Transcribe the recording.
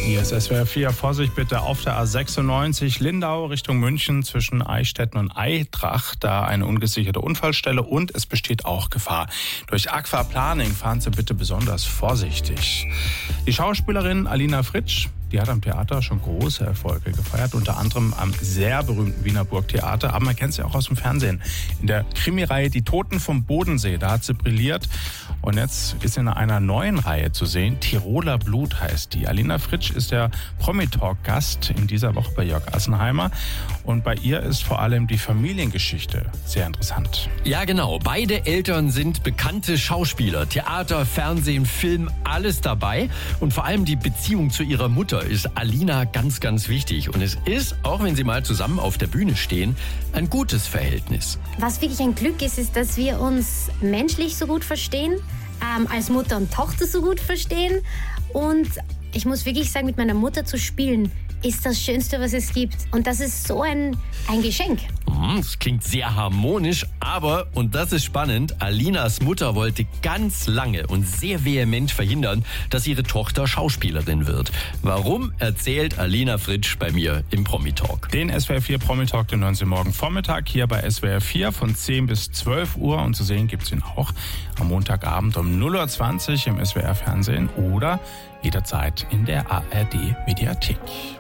Hier ist SWR 4. Vorsicht bitte auf der A96 Lindau Richtung München zwischen Eichstätten und Eidracht. Da eine ungesicherte Unfallstelle und es besteht auch Gefahr. Durch Aquaplaning fahren Sie bitte besonders vorsichtig. Die Schauspielerin Alina Fritsch, die hat am Theater schon große Erfolge gefeiert, unter anderem am sehr berühmten Wiener Burgtheater. Aber man kennt sie auch aus dem Fernsehen. In der Krimireihe Die Toten vom Bodensee, da hat sie brilliert. Und jetzt ist sie in einer neuen Reihe zu sehen. Tiroler Blut heißt die. Alina Fritsch ist der Promi-Talk-Gast in dieser Woche bei Jörg Assenheimer. Und bei ihr ist vor allem die Familiengeschichte sehr interessant. Ja, genau. Beide Eltern sind bekannte Schauspieler. Theater, Fernsehen, Film, alles dabei. Und vor allem die Beziehung zu ihrer Mutter ist Alina ganz, ganz wichtig. Und es ist, auch wenn sie mal zusammen auf der Bühne stehen, ein gutes Verhältnis. Was wirklich ein Glück ist, dass wir uns menschlich so gut verstehen, als Mutter und Tochter so gut verstehen. Und ich muss wirklich sagen, mit meiner Mutter zu spielen, ist das Schönste, was es gibt. Und das ist so ein Geschenk. Das klingt sehr harmonisch, aber, und das ist spannend, Alinas Mutter wollte ganz lange und sehr vehement verhindern, dass ihre Tochter Schauspielerin wird. Warum, erzählt Alina Fritsch bei mir im Promi-Talk. Den SWR 4 Promi-Talk, den hören Sie morgen Vormittag hier bei SWR 4 von 10 bis 12 Uhr. Und zu sehen gibt es ihn auch am Montagabend um 0:20 Uhr im SWR Fernsehen oder jederzeit in der ARD Mediathek.